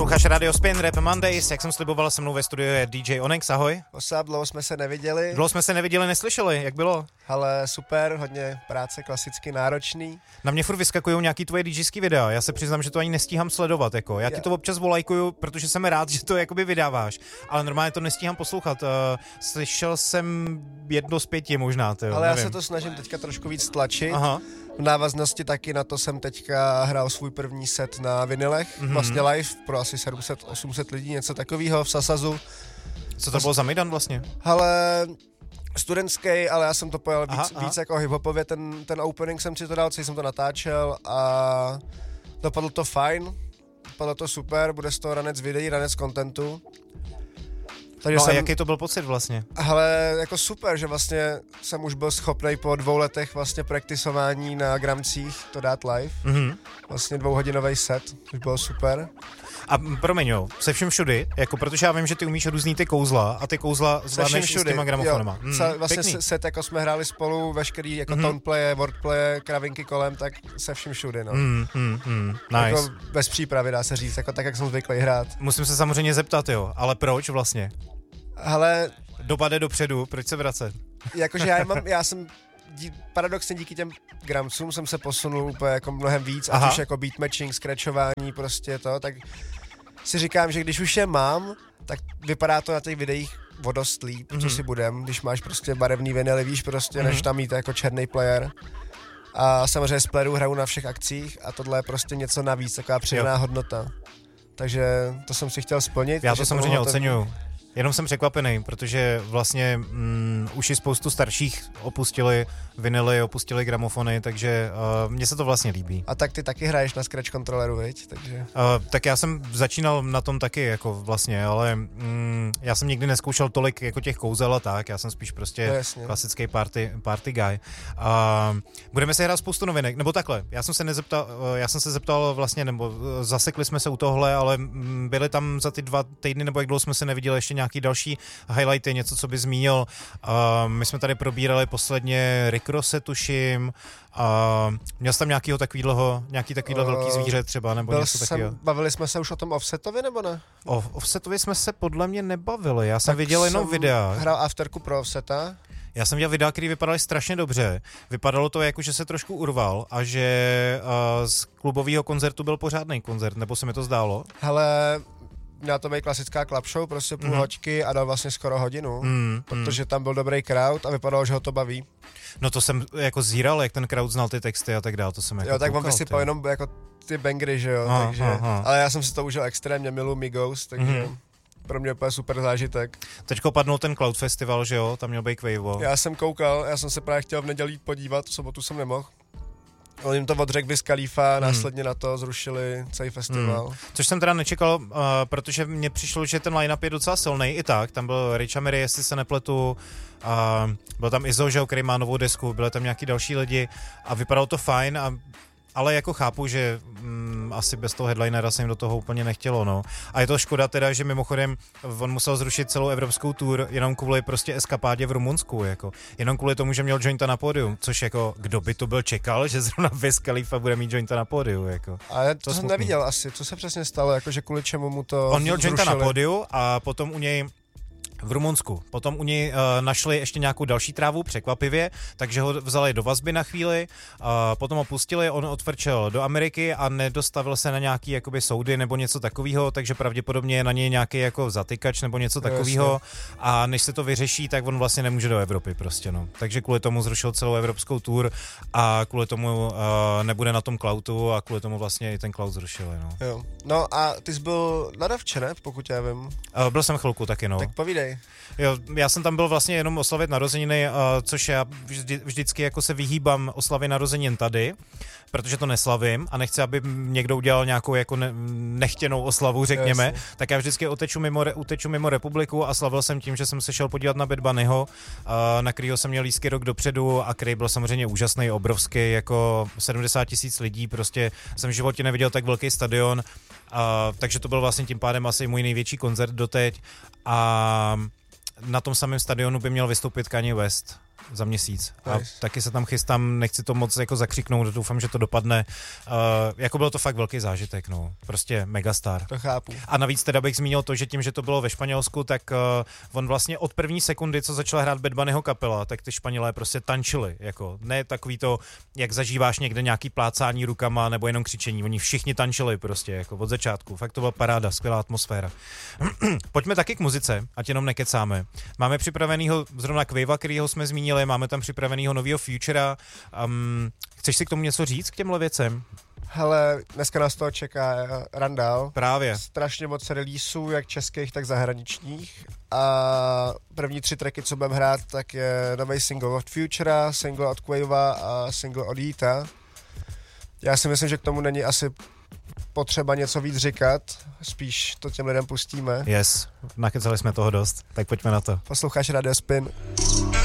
Posloucháš Radio Spin, Rap Mondays, jak jsem sliboval, se mnou ve studiu je DJ Onyx, ahoj. Osab, dlouho jsme se neviděli. Dlouho jsme se neviděli, neslyšeli, jak bylo? Ale super, hodně práce, klasicky náročný. Na mě furt vyskakují nějaký tvoje DJský videa, já se přiznám, že to ani nestíhám sledovat, jako. Já ti to občas volajkuju, protože jsem rád, že to jakoby vydáváš, ale normálně to nestíhám poslouchat. Slyšel jsem 1 z 5 možná, tyjo, ale nevím. Já se to snažím teďka trošku víc tlačit. Aha. V návaznosti taky na to jsem teďka hrál svůj první set na vinilech, vlastně live pro asi 700-800 lidí, něco takového v Sasazu. Co to bylo za Mejdan vlastně? Ale studentský, ale já jsem to pojel víc jako hiphopově, ten opening jsem si to dal, celý jsem to natáčel a dopadlo to fajn, dopadlo to super, bude z toho ranec videí, ranec contentu. Takže no a jaký to byl pocit vlastně? Hele, jako super, že vlastně jsem už byl schopný po 2 letech vlastně praktisování na gramcích to dát live. Vlastně 2hodinový set, což bylo super. A promiň, jo, se všem všudy, jako protože já vím, že ty umíš různý ty kouzla a ty kouzla zvládneš s těma gramofonama. Vlastně set, jako jsme hráli spolu, veškerý jako toneplaye, wordplaye, kravinky kolem, tak se vším všudy, no. Nice. Jako bez přípravy, dá se říct, jako tak, jak jsem zvyklý hrát. Musím se samozřejmě zeptat, jo, ale proč vlastně? Hele, doba jde dopředu, proč se vracet? Jakože já jsem paradoxně díky těm gramcům jsem se posunul úplně jako mnohem víc, ať už jako beatmatching, scratchování, prostě to, tak si říkám, že když už je mám, tak vypadá to na těch videích o dost líp, co si budem, když máš prostě barevný vinily, víš prostě, než tam mít jako černý player. A samozřejmě z playerů hraju na všech akcích a tohle je prostě něco navíc, taková přidaná hodnota. Takže to jsem si chtěl splnit. Já to samozřejmě oceňuju. Jenom jsem překvapený, protože vlastně už i spoustu starších opustili vinily, opustili gramofony, takže mně se to vlastně líbí. A tak ty taky hraješ na scratch kontroleru, viď? Takže... tak já jsem začínal na tom taky, jako vlastně, ale já jsem nikdy neskoušel tolik jako těch kouzel a tak, já jsem spíš prostě klasický party guy. Budeme se hrát spoustu novinek, nebo takhle, já jsem se zeptal vlastně, nebo zasekli jsme se u tohle, ale byly tam za ty 2 týdny, nebo jak dlouho jsme se neviděli, ještě nějaký další highlighty, něco, co by zmínil. My jsme tady probírali posledně Rick Rosse, tuším. Měl jsi tam nějaký takovýhle velký zvíře třeba, nebo něco takového? Bavili jsme se už o tom Offsetovi, nebo ne? O Offsetovi jsme se podle mě nebavili, já jsem viděl jenom videa. Hrál afterku pro Offseta. Já jsem viděl videa, které vypadaly strašně dobře. Vypadalo to jako, že se trošku urval a že z klubového koncertu byl pořádný koncert, nebo se mi to zdálo? Hele, měla to být klasická club show, prostě půl hoďky a dal vlastně skoro hodinu, protože tam byl dobrý crowd a vypadalo, že ho to baví. No to jsem jako zíral, jak ten crowd znal ty texty a tak dále, to jsem jako jo, tak on vysypal jenom jako ty bangry, že jo, takže, ale já jsem si to užil extrémně, miluji Migos, takže pro mě úplně super zážitek. Teďko padnul ten Cloud Festival, že jo, tam měl být Quavo. Já jsem koukal, já jsem se právě chtěl v neděli podívat, v sobotu jsem nemohl. On jim to odřekl Wiz Khalifa, následně na to zrušili celý festival. Což jsem teda nečekal, protože mně přišlo, že ten line-up je docela silný i tak. Tam byl Rich Amiri, jestli se nepletu, byl tam Izzo, že, který má novou desku, byly tam nějaký další lidi a vypadalo to fajn, ale jako chápu, že asi bez toho headlinera se jim do toho úplně nechtělo, no. A je to škoda teda, že mimochodem on musel zrušit celou evropskou tour jenom kvůli prostě eskapádě v Rumunsku, jako. Jenom kvůli tomu, že měl jointa na pódium, což jako, kdo by to byl čekal, že zrovna Wiz Khalifa bude mít jointa na pódiu, jako. Ale to jsem neviděl asi, co se přesně stalo, jakože kvůli čemu mu to on měl jointa zrušili. Na pódiu a potom u něj v Rumunsku. Potom u něj našli ještě nějakou další trávu, překvapivě, takže ho vzali do vazby na chvíli, potom ho pustili, on odfrčel do Ameriky a nedostavil se na nějaký jakoby soudy nebo něco takového, takže pravděpodobně je na něj nějaký jako zatykač nebo něco takového a než se to vyřeší, tak on vlastně nemůže do Evropy prostě, no. Takže kvůli tomu zrušil celou evropskou tour a kvůli tomu nebude na tom Cloudu a kvůli tomu vlastně i ten Cloud zrušili, no. Jo. No a ty jsi byl na Davče, ne? Pokud já vím. Byl jsem chvilku taky, no. Tak povídej. Jo, já jsem tam byl vlastně jenom oslavit narozeniny, což já vždycky jako se vyhýbám oslavy narozenin tady, protože to neslavím a nechci, aby někdo udělal nějakou jako nechtěnou oslavu, řekněme, Jasně. tak já vždycky uteču mimo republiku a slavil jsem tím, že jsem se šel podívat na Bad Bunnyho, na kterýho jsem měl lístky rok dopředu a který byl samozřejmě úžasný, obrovský, jako 70 000 lidí, prostě jsem v životě neviděl tak velký stadion, takže to byl vlastně tím pádem asi můj největší koncert doteď a na tom samém stadionu by měl vystoupit Kanye West. za měsíc. A taky se tam chystám, nechci to moc jako zakřiknout, doufám, že to dopadne. Jako bylo to fakt velký zážitek, no. Prostě megastar. To chápu. A navíc teda bych zmínil to, že tím, že to bylo ve Španělsku, tak on vlastně od první sekundy, co začala hrát Bad Bunnyho kapela, tak ty Španělé prostě tančili, jako ne takový to, jak zažíváš někde nějaký plácání rukama nebo jenom křičení. Oni všichni tančili prostě, jako od začátku. Fakt to byla paráda, skvělá atmosféra. Pojďme taky k muzice, ať jenom nekecáme. Máme připravenýho zrovna Quavea, kterýho jsme zmínili, máme tam připravenýho novýho Futura. Chceš si k tomu něco říct, k těmhle věcem? Hele, dneska nás toho čeká randál. Právě. Strašně moc releaseů, jak českých, tak zahraničních. A první 3 tracky, co budeme hrát, tak je nový single od Futura, single od Quavea a single od Yeata. Já si myslím, že k tomu není asi potřeba něco víc říkat, spíš to těm lidem pustíme. Yes, nakecali jsme toho dost, tak pojďme na to. Posloucháš Radio Spin.